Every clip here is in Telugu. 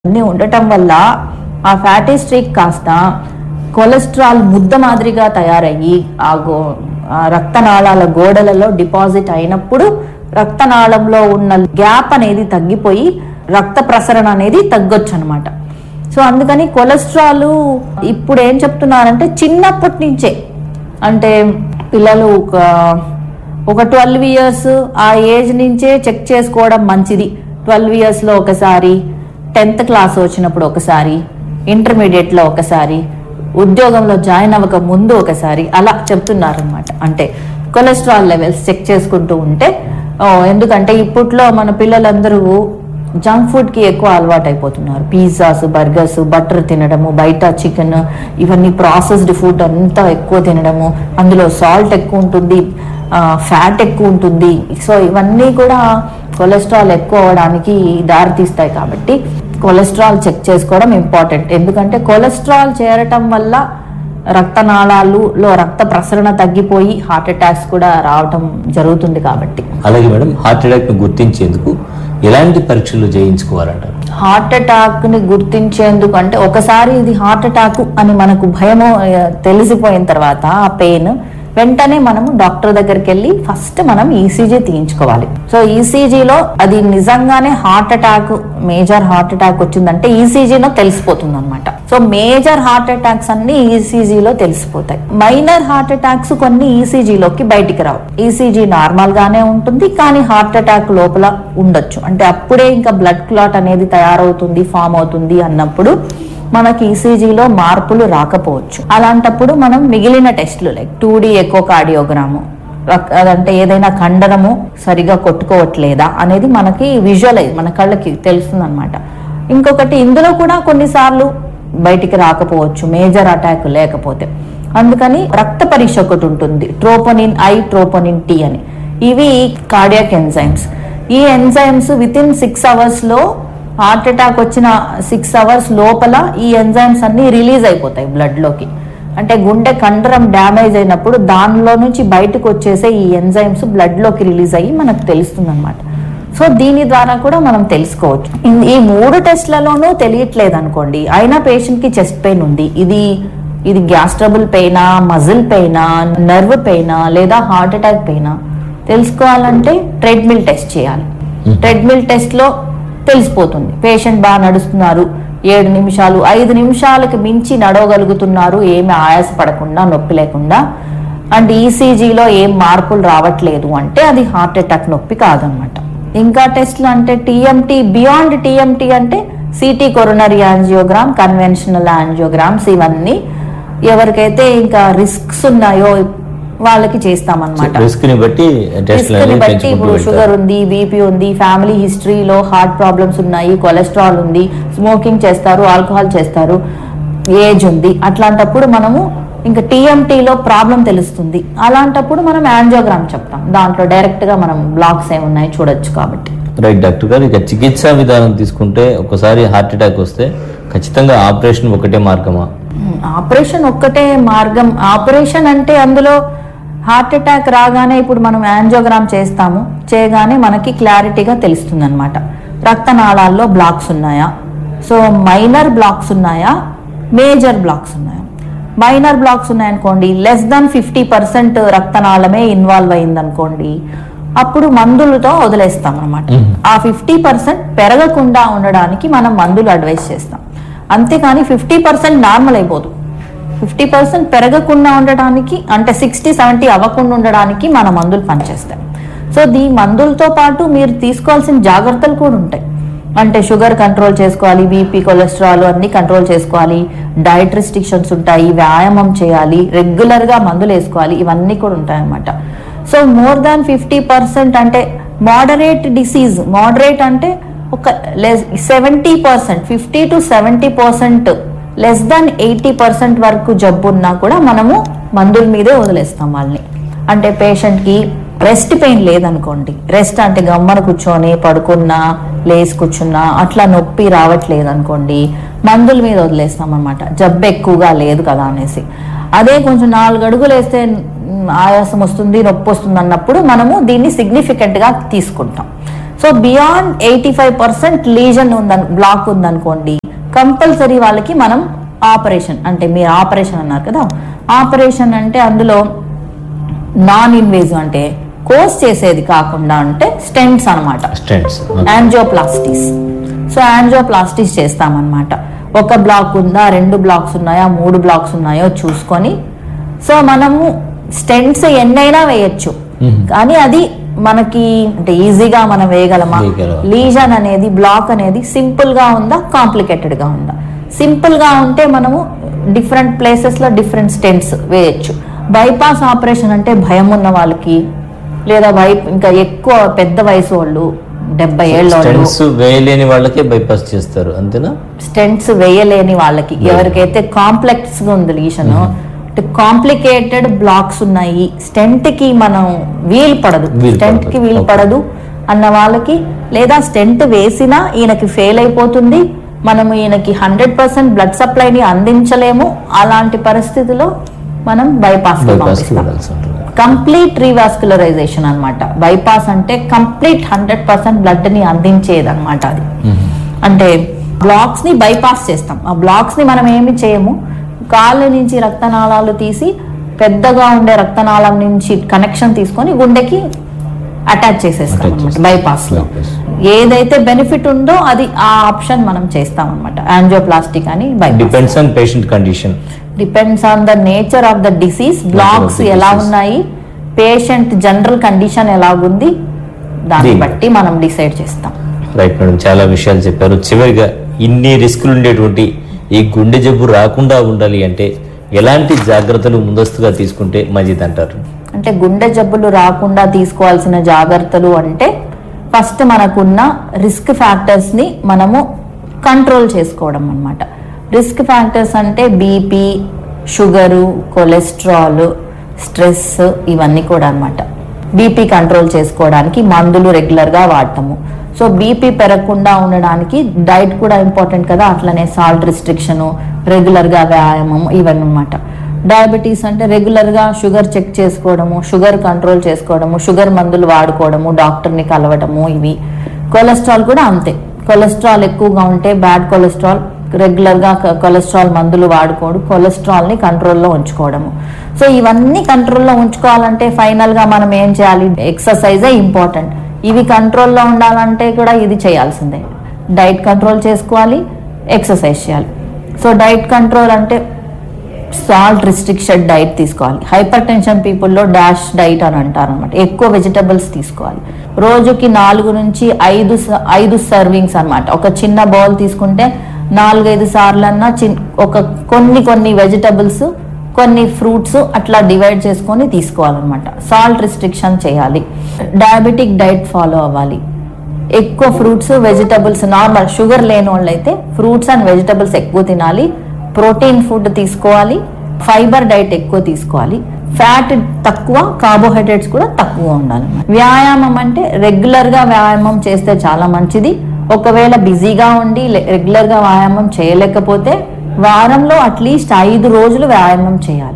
అన్నీ ఉండటం వల్ల ఆ ఫ్యాటీ స్ట్రీక్ కాస్త కొలెస్ట్రాల్ ముద్ద మాదిరిగా తయారయ్యి ఆ రక్తనాళాల గోడలలో డిపాజిట్ అయినప్పుడు రక్తనాళంలో ఉన్న గ్యాప్ అనేది తగ్గిపోయి రక్త ప్రసరణ అనేది తగ్గొచ్చు అనమాట. సో అందుకని కొలెస్ట్రాల్ ఇప్పుడు ఏం చెప్తున్నారంటే చిన్నప్పటి నుంచే, అంటే పిల్లలు ఒక 12 years ఆ ఏజ్ నుంచే చెక్ చేసుకోవడం మంచిది. 12 years లో ఒకసారి, 10th class వచ్చినప్పుడు ఒకసారి, ఇంటర్మీడియట్లో ఒకసారి, ఉద్యోగంలో జాయిన్ అవ్వక ముందు ఒకసారి, అలా చెప్తున్నారనమాట. అంటే కొలెస్ట్రాల్ లెవెల్స్ చెక్ చేసుకుంటూ ఉంటే, ఎందుకంటే ఇప్పట్లో మన పిల్లలందరూ జంక్ ఫుడ్కి ఎక్కువ అలవాటు అయిపోతున్నారు. పిజ్జాస్, బర్గర్స్, బటర్ తినడము, బయట చికెన్, ఇవన్నీ ప్రాసెస్డ్ ఫుడ్ అంతా ఎక్కువ తినడము, అందులో సాల్ట్ ఎక్కువ ఉంటుంది, ఫ్యాట్ ఎక్కువ ఉంటుంది. సో ఇవన్నీ కూడా కొలెస్ట్రాల్ ఎక్కువ అవడానికి దారితీస్తాయి. కాబట్టి కొలెస్ట్రాల్ చెక్ చేసుకోవడం ఇంపార్టెంట్. ఎందుకంటే కొలెస్ట్రాల్ చేరటం వల్ల రక్తనాళాలలో రక్త ప్రసరణ తగ్గిపోయి హార్ట్ అటాక్స్ కూడా రావటం జరుగుతుంది. కాబట్టి అలాగే మేడం, హార్ట్ అటాక్ ను గుర్తించేందుకు ఎలాంటి పరీక్షలు చేయించుకోవాలంటారు? హార్ట్ అటాక్ ని గుర్తించేందుకు అంటే, ఒకసారి ఇది హార్ట్ అటాక్ అని మనకు భయము తెలిసిపోయిన తర్వాత ఆ పెయిన్ వెంటనే మనము డాక్టర్ దగ్గరికి వెళ్ళి ఫస్ట్ మనం ఈసీజీ తీయించుకోవాలి. సో ఈసీజీలో అది నిజంగానే heart attack, major heart attack వచ్చిందంటే ఈసీజీలో తెలిసిపోతుంది అనమాట. సో మేజర్ హార్ట్ అటాక్స్ అన్ని ఈసీజీలో తెలిసిపోతాయి. మైనర్ హార్ట్ అటాక్స్ కొన్ని ఈసీజీలోకి బయటికి రావు. ఈసీజీ నార్మల్ గానే ఉంటుంది, కానీ హార్ట్ అటాక్ లోపల ఉండొచ్చు. అంటే అప్పుడే ఇంకా బ్లడ్ క్లాట్ అనేది తయారవుతుంది, ఫామ్ అవుతుంది అన్నప్పుడు మనకి ఈసీజీలో మార్పులు రాకపోవచ్చు. అలాంటప్పుడు మనం మిగిలిన టెస్టులు లైక్ 2D ఎకోకార్డియోగ్రాము, అదంటే ఏదైనా కండరము సరిగా కొట్టుకోవట్లేదా అనేది మనకి విజువలైజ్, మన కళ్ళకి తెలుస్తుంది అనమాట. ఇంకొకటి, ఇందులో కూడా కొన్నిసార్లు బయటికి రాకపోవచ్చు మేజర్ అటాక్ లేకపోతే. అందుకని రక్త పరీక్ష ఒకటి ఉంటుంది, ట్రోపోనిన్ I, ట్రోపోనిన్ T అని. ఇవి కార్డియాక్ ఎంజైమ్స్. ఈ ఎంజైమ్స్ వితిన్ 6 hours లో, హార్ట్ అటాక్ వచ్చిన 6 hours లోపల ఈ ఎంజైమ్స్ అన్ని రిలీజ్ అయిపోతాయి బ్లడ్ లోకి. అంటే గుండె కండరం డ్యామేజ్ అయినప్పుడు దానిలో నుంచి బయటకు వచ్చేసే ఈ ఎంజైమ్స్ బ్లడ్ లోకి రిలీజ్ అయ్యి మనకు తెలుస్తుంది అనమాట. సో దీని ద్వారా కూడా మనం తెలుసుకోవచ్చు. ఈ 3 టెస్ట్లలోనూ తెలియట్లేదు అనుకోండి, అయినా పేషెంట్ కి చెస్ట్ పెయిన్ ఉంది, ఇది గ్యాస్ ట్రబుల్ పెయినా, మజిల్ పెయినా, నర్వ్ పెయినా, లేదా హార్ట్ అటాక్ పెయినా తెలుసుకోవాలంటే ట్రెడ్మిల్ టెస్ట్ చేయాలి. ట్రెడ్మిల్ టెస్ట్ లో తెలిసిపోతుంది. పేషెంట్ బాగా నడుస్తున్నారు, 7 నిమిషాలు 5 నిమిషాలకు మించి నడవగలుగుతున్నారు, ఏమి ఆయాస పడకుండా, నొప్పి లేకుండా, అండ్ ఈసీజీలో ఏం మార్పులు రావట్లేదు అంటే అది హార్ట్ అటాక్ నొప్పి కాదనమాట. ఇంకా టెస్ట్లు అంటే టీఎంటీ, బియాండ్ టీఎంటీ అంటే city coronary angiogram, conventional angiograms, ఇవన్నీ ఎవరికైతే ఇంకా రిస్క్స్ ఉన్నాయో వాళ్ళకి చేస్తామన్నమాట. రిస్క్ ని బట్టి ఇప్పుడు షుగర్ ఉంది, బీపీ ఉంది, ఫ్యామిలీ హిస్టరీలో హార్ట్ ప్రాబ్లమ్స్ ఉన్నాయి, కొలెస్ట్రాల్ ఉంది, స్మోకింగ్ చేస్తారు, ఆల్కహాల్ చేస్తారు, ఏజ్ ఉంది, అట్లాంటప్పుడు మనము ఇంకా టీఎంటీలో ప్రాబ్లం తెలుస్తుంది. అలాంటప్పుడు మనం యాంజియోగ్రామ్ చెప్తాం. దాంట్లో డైరెక్ట్ గా మనం బ్లాక్స్ ఏమున్నాయి చూడొచ్చు. కాబట్టి రైట్ డాక్టర్ గారు, ఇక చికిత్సా విధానం తీసుకుంటే ఒకసారి హార్ట్ అటాక్ వస్తే ఖచ్చితంగా ఆపరేషన్ ఒకటే మార్గమా? ఆపరేషన్ ఒక్కటే మార్గం. ఆపరేషన్ అంటే అందులో హార్ట్ అటాక్ రాగానే ఇప్పుడు మనం యాంజియోగ్రామ్ చేస్తాము, చేయగానే మనకి క్లారిటీగా తెలుస్తుంది అనమాట. రక్తనాళాల్లో బ్లాక్స్ ఉన్నాయా, సో మైనర్ బ్లాక్స్ ఉన్నాయా, మేజర్ బ్లాక్స్ ఉన్నాయా. మైనర్ బ్లాక్స్ ఉన్నాయనుకోండి, లెస్ దాన్ 50% రక్తనాళమే ఇన్వాల్వ్ అయిందనుకోండి, అప్పుడు మందులతో వదిలేస్తాం అనమాట. ఆ 50% పెరగకుండా ఉండడానికి మనం మందులు అడ్వైస్ చేస్తాం. అంతేకాని 50% నార్మల్ అయిపోదు. 50% పెరగకుండా ఉండడానికి, అంటే 60-70 అవ్వకుండా ఉండడానికి మన మందులు పనిచేస్తాయి. సో ఈ మందులతో పాటు మీరు తీసుకోవాల్సిన జాగ్రత్తలు కూడా ఉంటాయి. అంటే షుగర్ కంట్రోల్ చేసుకోవాలి, బీపీ, కొలెస్ట్రాల్ అన్ని కంట్రోల్ చేసుకోవాలి, డైట్ రిస్ట్రిక్షన్స్ ఉంటాయి, వ్యాయామం చేయాలి, రెగ్యులర్ గా మందులు వేసుకోవాలి, ఇవన్నీ కూడా ఉంటాయి అన్నమాట. సో మోర్ దాన్ 50% అంటే మోడరేట్ డిసీజ్, మోడరేట్ అంటే ఒక 70%, 50 to 70%, లెస్ దాన్ 80% వరకు జబ్బు ఉన్నా కూడా మనము మందుల మీదే వదిలేస్తాం వాళ్ళని. అంటే పేషెంట్కి రెస్ట్ పెయిన్ లేదనుకోండి, రెస్ట్ అంటే గమ్మన కూర్చొని పడుకున్నా, లేచి కూర్చున్నా అట్లా నొప్పి రావట్లేదు అనుకోండి, మందుల మీద వదిలేస్తాం అనమాట. జబ్బు ఎక్కువగా లేదు కదా అనేసి. అదే కొంచెం 4 అడుగులు వేస్తే ఆయాసం వస్తుంది, నొప్పి వస్తుంది అన్నప్పుడు మనము దీన్ని సిగ్నిఫికెంట్ గా తీసుకుంటాం. సో బియాండ్ 85% లీజన్ బ్లాక్ ఉందనుకోండి, కంపల్సరీ వాళ్ళకి మనం ఆపరేషన్, అంటే మీరు ఆపరేషన్ అన్నారు కదా, ఆపరేషన్ అంటే అందులో నాన్ ఇన్వేజివ్ అంటే కోర్స్ చేసేది కాకుండా అంటే స్టెంట్స్ అనమాట, యాంజియోప్లాస్టీస్. సో యాంజియోప్లాస్టీస్ చేస్తామన్నమాట. ఒక బ్లాక్ ఉందా, 2 బ్లాక్స్ ఉన్నాయా, 3 బ్లాక్స్ ఉన్నాయో చూసుకొని, సో మనము స్టెంట్స్ ఎన్నైనా వేయచ్చు, కానీ అది మనకి అంటే ఈజీగా మనం వేయగలమా? లీజన్ అనేది, బ్లాక్ అనేది సింపుల్ గా ఉందా, కాంప్లికేటెడ్ గా ఉందా? సింపుల్ గా ఉంటే మనము డిఫరెంట్ ప్లేసెస్ లో డిఫరెంట్ స్టెంట్స్ వేయచ్చు. బైపాస్ ఆపరేషన్ అంటే భయం ఉన్న వాళ్ళకి, లేదా ఇంకా ఎక్కువ పెద్ద వయసు వాళ్ళు, 70 ఏళ్ళ వేయలేని వాళ్ళకే బైపాస్ చేస్తారు అంతేనా? స్టెంట్స్ వేయలేని వాళ్ళకి, ఎవరికైతే కాంప్లెక్స్ గా ఉంది లీజన్, కాంప్లికేటెడ్ బ్లాక్స్ ఉన్నాయి, స్టెంట్ కి మనం వీలు పడదు అన్న వాళ్ళకి, లేదా స్టెంట్ వేసినా ఈయనకి ఫెయిల్ అయిపోతుంది, మనము ఈయనకి 100% బ్లడ్ సప్లైని అందించలేము, అలాంటి పరిస్థితిలో మనం బైపాస్ కంప్లీట్ రీవాస్కులరైజేషన్ అన్నమాట. బైపాస్ అంటే కంప్లీట్ 100% బ్లడ్ ని అందించేది అనమాట. అది అంటే బ్లాక్స్ ని బైపాస్ చేస్తాం. ఆ బ్లాక్స్ ని మనం ఏమి చేయము, కాళ్ళ నుంచి రక్తనాళాలు తీసి పెద్దగా ఉండే రక్తనాళం నుంచి కనెక్షన్ తీసుకొని గుండెకి అటాచ్ చేసేస్తాం అనమాట. బైపాస్ లో ఏదైతే బెనిఫిట్ ఉందో అది ఆ ఆప్షన్ మనం చేస్తాం అనమాట. యాంజియోప్లాస్టిక్ అని depends on patient condition, depends on the nature of the disease, blocks ఎలా ఉన్నాయి, పేషెంట్ జనరల్ కండిషన్ ఎలాగుంది, దాన్ని బట్టి మనం డిసైడ్ చేస్తాం. రైట్ మేడం, చాలా విషయాలు చెప్పారు. చివరిగా ఇన్ని రిస్కులు ఉండేటువంటి ఈ గుండె జబ్బు రాకుండా ఉండాలి అంటే ఎలాంటి జాగ్రత్తలు ముందస్తుగా తీసుకుంటే మంచిది అంటారు? అంటే గుండె జబ్బులు రాకుండా తీసుకోవాల్సిన జాగ్రత్తలు అంటే ఫస్ట్ మనకున్న రిస్క్ ఫ్యాక్టర్స్ ని మనము కంట్రోల్ చేసుకోవడం అన్నమాట. రిస్క్ ఫ్యాక్టర్స్ అంటే బీపీ, షుగరు, కొలెస్ట్రాల్, స్ట్రెస్, ఇవన్నీ కూడా అన్నమాట. బీపీ కంట్రోల్ చేసుకోవడానికి మందులు రెగ్యులర్గా వాడతాము. సో బీపీ పెరగకుండా ఉండడానికి డైట్ కూడా ఇంపార్టెంట్ కదా, అట్లనే సాల్ట్ రిస్ట్రిక్షను, రెగ్యులర్గా వ్యాయామం, ఇవన్నీ అన్నమాట. డయాబెటీస్ అంటే రెగ్యులర్గా షుగర్ చెక్ చేసుకోవడము, షుగర్ కంట్రోల్ చేసుకోవడము, షుగర్ మందులు వాడుకోవడము, డాక్టర్ని కలవడము, ఇవి. కొలెస్ట్రాల్ కూడా అంతే, కొలెస్ట్రాల్ ఎక్కువగా ఉంటే బ్యాడ్ కొలెస్ట్రాల్, రెగ్యులర్గా కొలెస్ట్రాల్ మందులు వాడుకోవడం, కొలెస్ట్రాల్ని కంట్రోల్లో ఉంచుకోవడము. సో ఇవన్నీ కంట్రోల్లో ఉంచుకోవాలంటే ఫైనల్గా మనం ఏం చేయాలి? ఎక్సర్సైజే ఇంపార్టెంట్. ఇవి కంట్రోల్లో ఉండాలంటే కూడా ఇది చేయాల్సిందే. డైట్ కంట్రోల్ చేసుకోవాలి, ఎక్సర్సైజ్ చేయాలి. సో డైట్ కంట్రోల్ అంటే సాల్ట్ రిస్ట్రిక్షన్ డైట్ తీసుకోవాలి. హైపర్ టెన్షన్ పీపుల్లో డాష్ డైట్ అని అంటారు అనమాట. ఎక్కువ వెజిటబుల్స్ తీసుకోవాలి. రోజుకి 4 నుంచి 5 సర్వింగ్స్ అనమాట. ఒక చిన్న బౌల్ తీసుకుంటే 4-5 సార్లన్నా కొన్ని వెజిటబుల్స్, కొన్ని ఫ్రూట్స్ అట్లా డివైడ్ చేసుకొని తీసుకోవాలన్నమాట. సాల్ట్ రిస్ట్రిక్షన్ చేయాలి. డయాబెటిక్ డైట్ ఫాలో అవ్వాలి. ఎక్కువ ఫ్రూట్స్, వెజిటబుల్స్, నార్మల్ షుగర్ లేని వాళ్ళు అయితే ఫ్రూట్స్ అండ్ వెజిటబుల్స్ ఎక్కువ తినాలి. ప్రోటీన్ ఫుడ్ తీసుకోవాలి. ఫైబర్ డైట్ ఎక్కువ తీసుకోవాలి. ఫ్యాట్ తక్కువ, కార్బోహైడ్రేట్స్ కూడా తక్కువ ఉండాలి. వ్యాయామం అంటే రెగ్యులర్గా వ్యాయామం చేస్తే చాలా మంచిది. ఒకవేళ బిజీగా ఉండి రెగ్యులర్గా వ్యాయామం చేయలేకపోతే వారంలో అట్లీస్ట్ 5 రోజులు వ్యాయామం చేయాలి.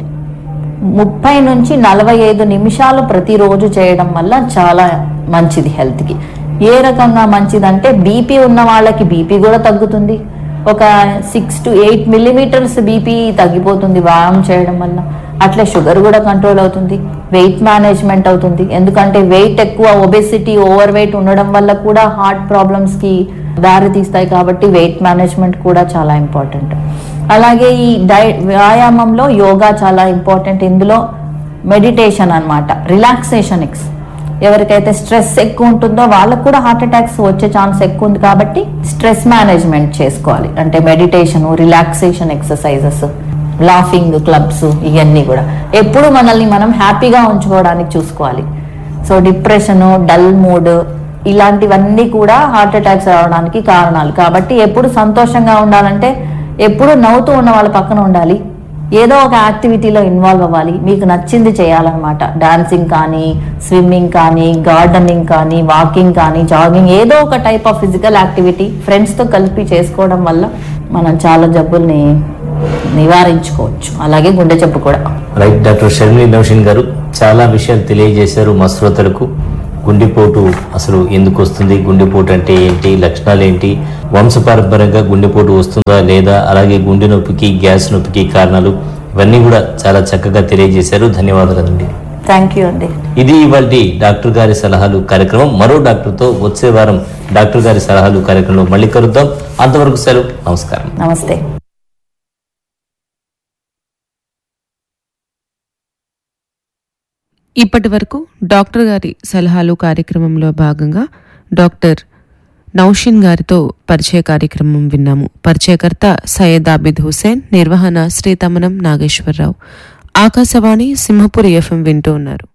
30 నుంచి 45 నిమిషాలు ప్రతిరోజు చేయడం వల్ల చాలా మంచిది హెల్త్కి. ఏ రకంగా మంచిదంటే బీపీ ఉన్న వాళ్ళకి బీపీ కూడా తగ్గుతుంది. ఒక 6 to 8 millimeters బీపీ తగ్గిపోతుంది వ్యాయామం చేయడం వల్ల. అట్లే షుగర్ కూడా కంట్రోల్ అవుతుంది. వెయిట్ మేనేజ్మెంట్ అవుతుంది. ఎందుకంటే వెయిట్ ఎక్కువ, ఒబెసిటీ, ఓవర్ వెయిట్ ఉండడం వల్ల కూడా హార్ట్ ప్రాబ్లమ్స్కి దారి తీస్తాయి. కాబట్టి వెయిట్ మేనేజ్మెంట్ కూడా చాలా ఇంపార్టెంట్. అలాగే ఈ వ్యాయామంలో యోగా చాలా ఇంపార్టెంట్. ఇందులో మెడిటేషన్ అన్నమాట, రిలాక్సేషన్. ఎవరికైతే స్ట్రెస్ ఎక్కువ ఉంటుందో వాళ్ళకు కూడా హార్ట్ అటాక్స్ వచ్చే ఛాన్స్ ఎక్కువ ఉంది. కాబట్టి స్ట్రెస్ మేనేజ్మెంట్ చేసుకోవాలి. అంటే meditation, relaxation exercises, laughing clubs, ఇవన్నీ కూడా ఎప్పుడు మనల్ని మనం హ్యాపీగా ఉంచుకోవడానికి చూసుకోవాలి. సో డిప్రెషన్, డల్ మూడ్, ఇలాంటివన్నీ కూడా హార్ట్ అటాక్స్ రావడానికి కారణాలు. కాబట్టి ఎప్పుడు సంతోషంగా ఉండాలంటే ఎప్పుడు నవ్వుతూ ఉన్న వాళ్ళ పక్కన ఉండాలి. ఏదో ఒక యాక్టివిటీలో ఇన్వాల్వ్ అవ్వాలి. మీకు నచ్చింది చేయాలన్నమాట. డాన్సింగ్ కానీ, స్విమ్మింగ్ కానీ, గార్డెనింగ్ కానీ, వాకింగ్ కానీ, జాగింగ్, ఏదో ఒక టైప్ ఆఫ్ ఫిజికల్ యాక్టివిటీ ఫ్రెండ్స్తో కలిపి చేసుకోవడం వల్ల మనం చాలా జబ్బుల్ని నివారించుకోవచ్చు. అలాగే గుండె జబ్బు కూడా. రైట్ డాక్టర్ షర్మిలి నౌషిన్ గారు చాలా విషయాలు తెలియజేశారు మా శ్రోతలకు. గుండెపోటు అసలు ఎందుకు వస్తుంది, గుండెపోటు అంటే ఏంటి, లక్షణాలు ఏంటి, వంశపారంపర్యంగా గుండెపోటు వస్తుందా లేదా, అలాగే గుండె నొప్పికి గ్యాస్ నొప్పికి కారణాలు, ఇవన్నీ కూడా చాలా చక్కగా తెలియజేశారు. ధన్యవాదాలండి. థ్యాంక్ యూ అండి. ఇది ఇవాళ డాక్టర్ గారి సలహాలు కార్యక్రమం. మరో డాక్టర్తో వచ్చే వారం డాక్టర్ గారి సలహాలు కార్యక్రమంలో మళ్ళీ కలుద్దాం. అంతవరకు సెలవు. నమస్కారం. నమస్తే. ఇప్పటి వరకు డాక్టర్ గారి సలహాలు కార్యక్రమంలో భాగంగా డాక్టర్ నౌషిన్ గారితో పరిచయ కార్యక్రమం విన్నాము. పరిచయకర్త సయ్యద్ ఆబిద్ హుసేన్, నిర్వహణ శ్రీతమనం నాగేశ్వరరావు. ఆకాశవాణి సింహపురి FM వింటూ ఉన్నారు.